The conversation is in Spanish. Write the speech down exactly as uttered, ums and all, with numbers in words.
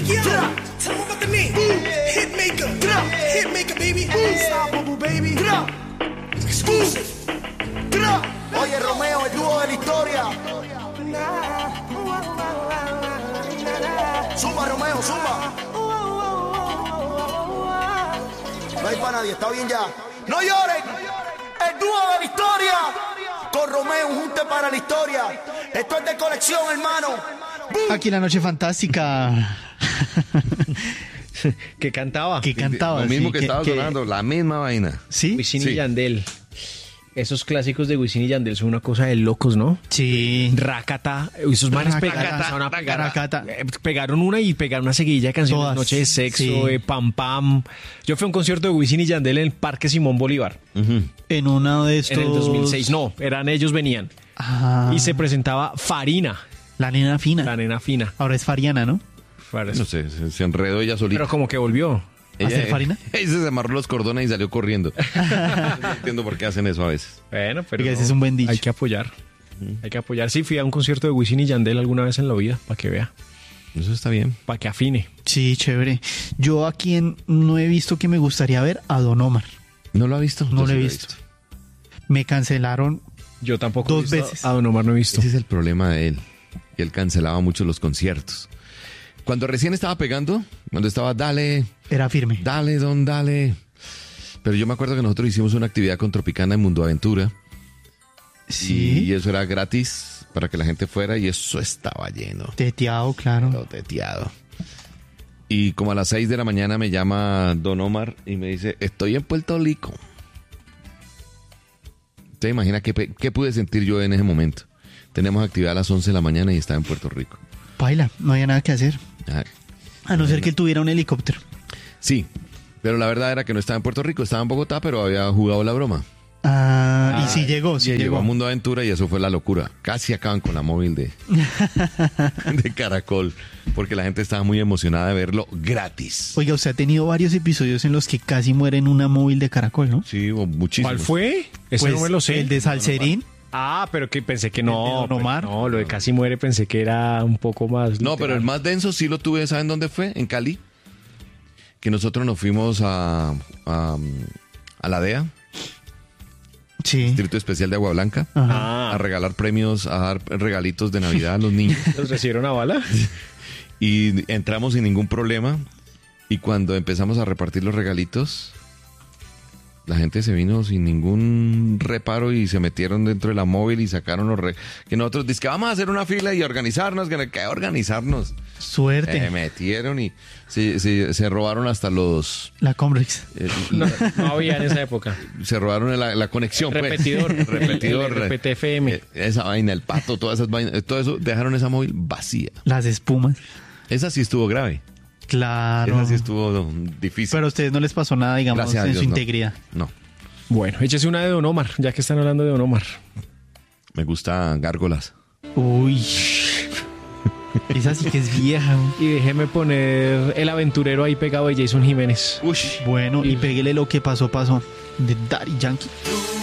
yo. Tell 'em about the name. Hitmaker. Hitmaker, baby. Unstoppable, baby. Exclusive. Oye, Romeo, el dúo de la historia. Zumba, Romeo, zumba. No hay para nadie, está bien ya. ¡No lloren! El dúo de la historia. Con Romeo, un junte para la historia. Esto es de colección, hermano. ¡Bum! Aquí la noche fantástica. que cantaba. Que cantaba. Lo mismo sí, que, que estaba sonando, la misma vaina. ¿Sí? Wisin Sí. y Yandel. Esos clásicos de Wisin y Yandel son una cosa de locos, ¿no? Sí. Rakata. Esos manes Rakata, pegaron, empezaron a pegar- Rakata. eh, pegaron una y pegaron una seguidilla de canciones. Todas, Noche de sexo, sí. eh, Pam Pam. Yo fui a un concierto de Wisin y Yandel en el Parque Simón Bolívar. Ujú. En uno de estos... En el dos mil seis. No, eran ellos venían. Ah, Y se presentaba Farina, la nena fina. la nena fina. Ahora es Fariana, ¿no? No sé, se, se enredó ella solita. Pero como que volvió. ¿Hacer farina? Ella se amarró los cordones y salió corriendo. No entiendo por qué hacen eso a veces. Bueno, pero Oiga, ese no, es un buen dicho. hay que apoyar. Hay que apoyar. Sí, fui a un concierto de Wisin y Yandel alguna vez en la vida, para que vea, Eso está bien. para que afine. Sí, chévere. Yo a quien no he visto que me gustaría ver, a Don Omar. ¿No lo ha visto? No Yo lo he sí visto. Me cancelaron. Yo tampoco he Dos visto veces. a Don Omar, no he visto. Ese es el problema de él. Que él cancelaba mucho los conciertos. Cuando recién estaba pegando, cuando estaba dale, Era firme. dale, don, dale. Pero yo me acuerdo que nosotros hicimos una actividad con Tropicana en Mundo Aventura. Sí. Y eso era gratis para que la gente fuera y eso estaba lleno. Teteado, claro. Todo teteado. Y como a las seis de la mañana me llama Don Omar y me dice, estoy en Puerto Rico. ¿Te imaginas qué, pe- qué pude sentir yo en ese momento? Tenemos actividad a las once de la mañana y estaba en Puerto Rico. Paila, no había nada que hacer. Ah, A no ser que tuviera un helicóptero. sí, pero la verdad era que no estaba en Puerto Rico, estaba en Bogotá, pero había jugado la broma. Ah, y sí llegó, sí y llegó llegó. a Mundo Aventura y eso fue la locura. Casi acaban con la móvil de, de Caracol, porque la gente estaba muy emocionada de verlo gratis. Oiga, usted ha tenido varios episodios en los que casi muere en una móvil de Caracol, ¿no? Sí, hubo muchísimos. ¿Cuál fue? Ese Pues, no me lo sé. el de Salserín. Ah, pero que pensé que ¿El de no. Don Omar? pues, no, lo de Casi Muere pensé que era un poco más. No, pero el más denso sí lo tuve, ¿saben dónde fue? En Cali. Que nosotros nos fuimos a, a, a la D E A, Sí. Distrito Especial de Agua Blanca, Ajá. a Ah, regalar premios, a dar regalitos de Navidad a los niños. ¿los recibieron a bala? Y entramos sin ningún problema. Y cuando empezamos a repartir los regalitos, la gente se vino sin ningún reparo y se metieron dentro de la móvil y sacaron los re... que nosotros dice que vamos a hacer una fila y organizarnos, que que organizarnos. Suerte. Se metieron y se, se, se robaron hasta los... La Comrex. eh, No, no había en esa época. se robaron la, la conexión. pues. Repetidor. Repetidor. El R P T F M. Eh, Esa vaina, el pato, todas esas vainas, todo eso, dejaron esa móvil vacía. Las espumas. Esa sí estuvo grave. Claro. Esa sí estuvo difícil. Pero a ustedes no les pasó nada, digamos, Gracias a en Dios, su no. integridad. No. Bueno, échese una de Don Omar, ya que están hablando de Don Omar. Me gusta Gárgolas. Uy. Esa sí que es vieja. Y déjeme poner El Aventurero ahí pegado de Jason Jiménez. Uy. Bueno, y péguele lo que pasó, pasó. De Daddy Yankee. Tú